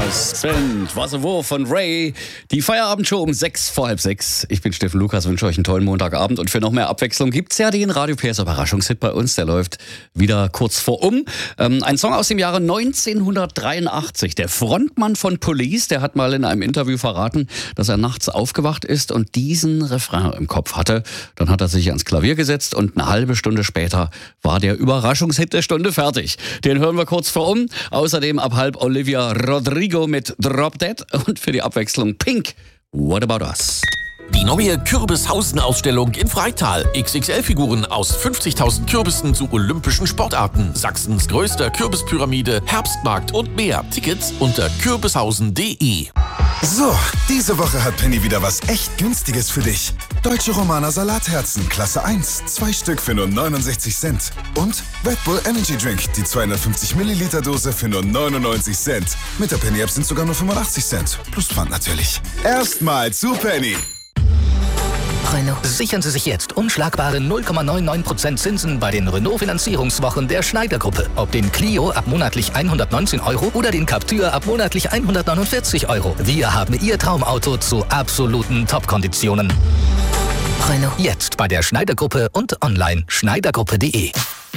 Das sind Wasserwurf von Ray. Die Feierabendshow um 6:45. Ich bin Steffen Lukas, wünsche euch einen tollen Montagabend. Und für noch mehr Abwechslung gibt's ja den Radio PS Überraschungshit bei uns. Der läuft wieder kurz vor ein Song aus dem Jahre 1983. Der Frontmann von Police, der hat mal in einem Interview verraten, dass er nachts aufgewacht ist und diesen Refrain im Kopf hatte. Dann hat er sich ans Klavier gesetzt und eine halbe Stunde später war der Überraschungshit der Stunde fertig. Den hören wir kurz vor. Außerdem ab halb Olivia Rodrigo mit Drop Dead und für die Abwechslung Pink, What About Us? Die neue Kürbishausen-Ausstellung in Freital. XXL-Figuren aus 50.000 Kürbissen zu olympischen Sportarten. Sachsens größter Kürbispyramide, Herbstmarkt und mehr. Tickets unter kürbishausen.de. So, diese Woche hat Penny wieder was echt Günstiges für dich. Deutsche Romaner Salatherzen, Klasse 1, 2 Stück für nur 69 Cent. Und Red Bull Energy Drink, die 250 Milliliter Dose für nur 99 Cent. Mit der Penny App sind sogar nur 85 Cent. Plus Pfand natürlich. Erstmal zu Penny. Renault. Sichern Sie sich jetzt unschlagbare 0,99% Zinsen bei den Renault-Finanzierungswochen der Schneider-Gruppe. Ob den Clio ab monatlich 119 € oder den Captur ab monatlich 149 €. Wir haben Ihr Traumauto zu absoluten Top-Konditionen. Renault. Jetzt bei der Schneider-Gruppe und online schneidergruppe.de.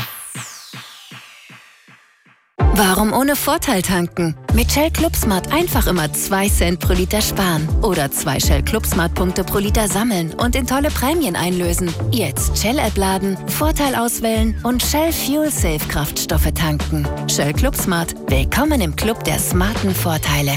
Warum ohne Vorteil tanken? Mit Shell Club Smart einfach immer 2 Cent pro Liter sparen. Oder 2 Shell Club Smart Punkte pro Liter sammeln und in tolle Prämien einlösen. Jetzt Shell-App laden, Vorteil auswählen und Shell Fuel Safe Kraftstoffe tanken. Shell Club Smart. Willkommen im Club der smarten Vorteile.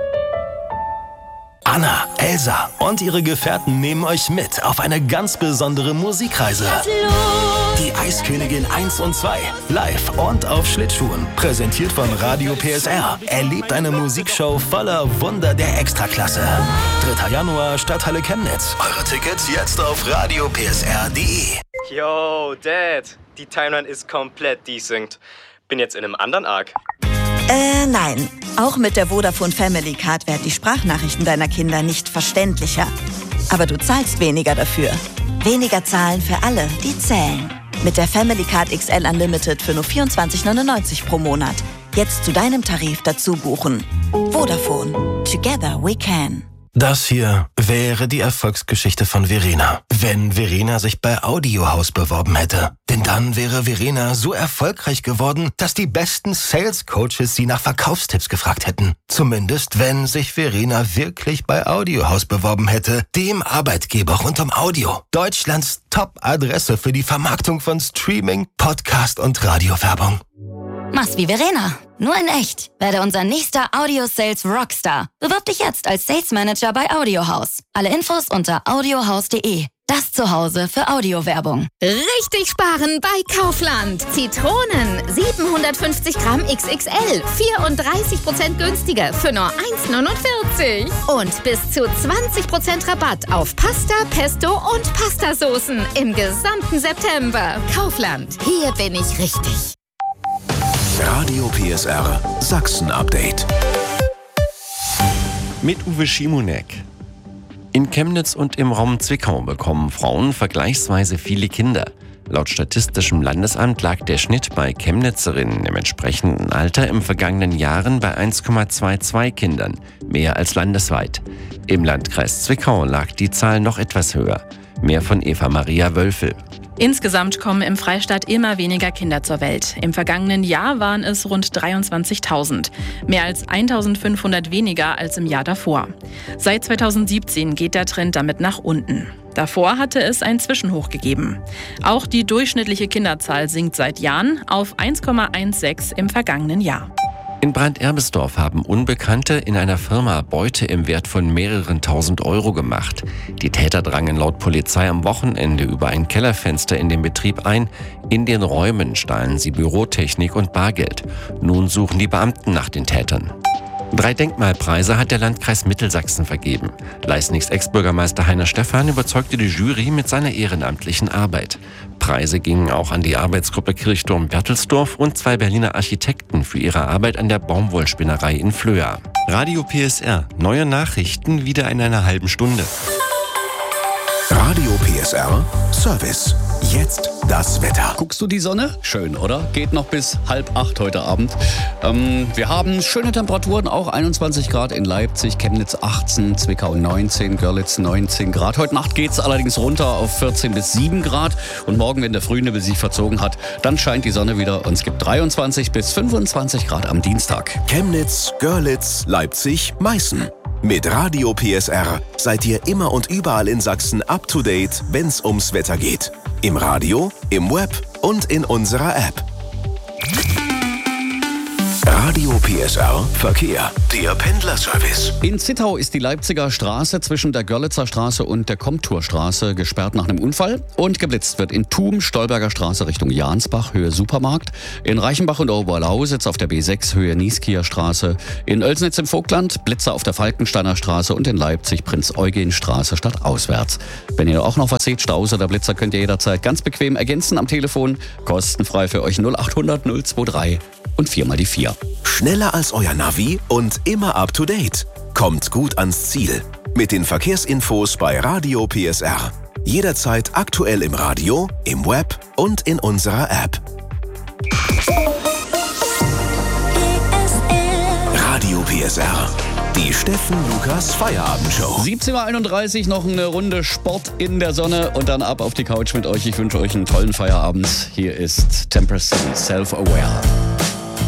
Anna, Elsa und ihre Gefährten nehmen euch mit auf eine ganz besondere Musikreise. Die Eiskönigin 1 und 2, live und auf Schlittschuhen. Präsentiert von Radio PSR. Erlebt eine Musikshow voller Wunder der Extraklasse. 3. Januar, Stadthalle Chemnitz. Eure Tickets jetzt auf radiopsr.de. Yo, Dad, die Timeline ist komplett desynced. Bin jetzt in einem anderen Arc. Nein. Auch mit der Vodafone Family Card werden die Sprachnachrichten deiner Kinder nicht verständlicher. Aber du zahlst weniger dafür. Weniger zahlen für alle, die zählen. Mit der Family Card XL Unlimited für nur 24,99 € pro Monat. Jetzt zu deinem Tarif dazu buchen. Vodafone. Together we can. Das hier wäre die Erfolgsgeschichte von Verena, wenn Verena sich bei Audiohaus beworben hätte. Denn dann wäre Verena so erfolgreich geworden, dass die besten Sales-Coaches sie nach Verkaufstipps gefragt hätten. Zumindest, wenn sich Verena wirklich bei Audiohaus beworben hätte, dem Arbeitgeber rund um Audio. Deutschlands Top-Adresse für die Vermarktung von Streaming, Podcast und Radiowerbung. Mach's wie Verena, nur in echt. Werde unser nächster Audio-Sales Rockstar. Bewirb dich jetzt als Sales Manager bei Audiohaus. Alle Infos unter audiohaus.de. Das Zuhause für Audiowerbung. Richtig sparen bei Kaufland. Zitronen, 750 Gramm XXL, 34% günstiger für nur 1,49. Und bis zu 20% Rabatt auf Pasta, Pesto und Pastasoßen im gesamten September. Kaufland, hier bin ich richtig. Radio PSR Sachsen-Update. Mit Uwe Schimonek. In Chemnitz und im Raum Zwickau bekommen Frauen vergleichsweise viele Kinder. Laut Statistischem Landesamt lag der Schnitt bei Chemnitzerinnen im entsprechenden Alter im vergangenen Jahren bei 1,22 Kindern, mehr als landesweit. Im Landkreis Zwickau lag die Zahl noch etwas höher. Mehr von Eva-Maria Wölfel. Insgesamt kommen im Freistaat immer weniger Kinder zur Welt. Im vergangenen Jahr waren es rund 23.000. Mehr als 1.500 weniger als im Jahr davor. Seit 2017 geht der Trend damit nach unten. Davor hatte es ein Zwischenhoch gegeben. Auch die durchschnittliche Kinderzahl sinkt seit Jahren auf 1,16 im vergangenen Jahr. In Brand-Erbesdorf haben Unbekannte in einer Firma Beute im Wert von mehreren tausend Euro gemacht. Die Täter drangen laut Polizei am Wochenende über ein Kellerfenster in den Betrieb ein. In den Räumen stahlen sie Bürotechnik und Bargeld. Nun suchen die Beamten nach den Tätern. 3 Denkmalpreise hat der Landkreis Mittelsachsen vergeben. Leisnigs Ex-Bürgermeister Heiner Stephan überzeugte die Jury mit seiner ehrenamtlichen Arbeit. Preise gingen auch an die Arbeitsgruppe Kirchturm Bertelsdorf und 2 Berliner Architekten für ihre Arbeit an der Baumwollspinnerei in Flöa. Radio PSR. Neue Nachrichten wieder in einer halben Stunde. Radio PSR Service. Jetzt das Wetter. Guckst du die Sonne? Schön, oder? Geht noch bis 7:30 heute Abend. Wir haben schöne Temperaturen, auch 21 Grad in Leipzig, Chemnitz 18, Zwickau 19, Görlitz 19 Grad. Heute Nacht geht es allerdings runter auf 14 bis 7 Grad. Und morgen, wenn der Frühnebel sich verzogen hat, dann scheint die Sonne wieder und es gibt 23 bis 25 Grad am Dienstag. Chemnitz, Görlitz, Leipzig, Meißen. Mit Radio PSR seid ihr immer und überall in Sachsen up to date, wenn's ums Wetter geht. Im Radio, im Web und in unserer App. Radio PSR Verkehr, der Pendlerservice. In Zittau ist die Leipziger Straße zwischen der Görlitzer Straße und der Komturstraße gesperrt nach einem Unfall. Und geblitzt wird in Thum, Stolberger Straße Richtung Jansbach, Höhe Supermarkt. In Reichenbach und Oberlausitz auf der B6, Höhe Nieskieer Straße. In Oelsnitz im Vogtland, Blitzer auf der Falkensteiner Straße und in Leipzig Prinz-Eugen-Straße stadtauswärts. Wenn ihr auch noch was seht, Staus oder Blitzer, könnt ihr jederzeit ganz bequem ergänzen am Telefon. Kostenfrei für euch 0800 023 und 4 mal die 4. Schneller als euer Navi und immer up to date. Kommt gut ans Ziel. Mit den Verkehrsinfos bei Radio PSR. Jederzeit aktuell im Radio, im Web und in unserer App. Radio PSR. Die Steffen Lukas Feierabendshow. 17:31 Uhr, noch eine Runde Sport in der Sonne und dann ab auf die Couch mit euch. Ich wünsche euch einen tollen Feierabend. Hier ist Tempest Self-Aware.